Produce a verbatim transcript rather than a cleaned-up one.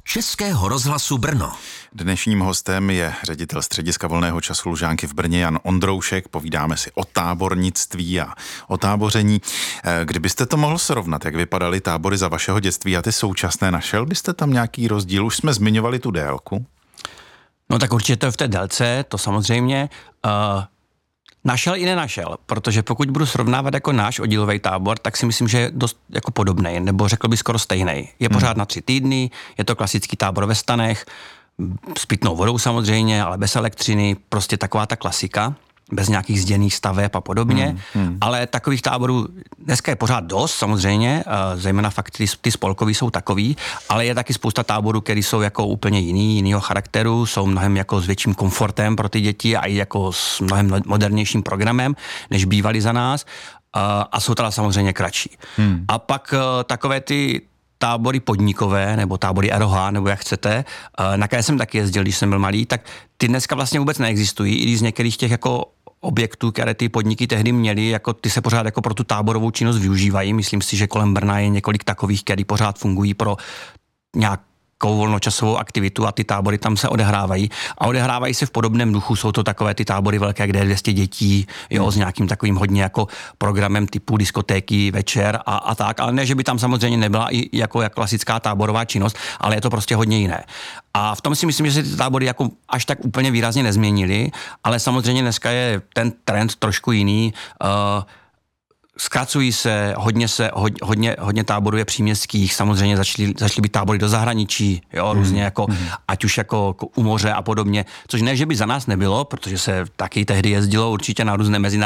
Českého rozhlasu Brno. Dnešním hostem je ředitel střediska volného času Lužánky v Brně Jan Ondroušek. Povídáme si o tábornictví a o táboření. Kdybyste to mohl srovnat, jak vypadaly tábory za vašeho dětství a ty současné, našel byste tam nějaký rozdíl? Už jsme zmiňovali tu délku. No tak určitě v té délce, to samozřejmě. Uh, našel i nenašel, protože pokud budu srovnávat jako náš oddílový tábor, tak si myslím, že je dost jako podobnej, nebo řekl bych skoro stejnej. Je hmm. pořád na tři týdny, je to klasický tábor ve stanech, s pitnou vodou samozřejmě, ale bez elektřiny, prostě taková ta klasika, bez nějakých zděných staveb a podobně, hmm, hmm. ale takových táborů dneska je pořád dost samozřejmě, zejména fakt ty, ty spolkový jsou takový, ale je taky spousta táborů, které jsou jako úplně jiný, jinýho charakteru, jsou mnohem jako s větším komfortem pro ty děti a i jako s mnohem modernějším programem, než bývali za nás a, a jsou teda samozřejmě kratší. Hmm. A pak takové ty tábory podnikové, nebo tábory R O H, nebo jak chcete, na které jsem taky jezdil, když jsem byl malý, tak ty dneska vlastně vůbec neexistují, i když z některých těch jako objektů, které ty podniky tehdy měly, jako ty se pořád jako pro tu táborovou činnost využívají. Myslím si, že kolem Brna je několik takových, které pořád fungují pro nějak volnočasovou aktivitu a ty tábory tam se odehrávají. A odehrávají se v podobném duchu. Jsou to takové ty tábory velké, kde je dvě stě dětí, jo, hmm. s nějakým takovým hodně jako programem typu diskotéky, večer a, a tak. Ale ne, že by tam samozřejmě nebyla i jako jak klasická táborová činnost, ale je to prostě hodně jiné. A v tom si myslím, že se ty tábory jako až tak úplně výrazně nezměnily, ale samozřejmě dneska je ten trend trošku jiný. Uh, Zkracují se, hodně se, hodně, hodně táborů je příměstských, samozřejmě začaly, začaly být tábory do zahraničí, jo, různě mm. jako, mm. ať už jako u moře a podobně, což ne, že by za nás nebylo, protože se taky tehdy jezdilo určitě na různé mezinárodní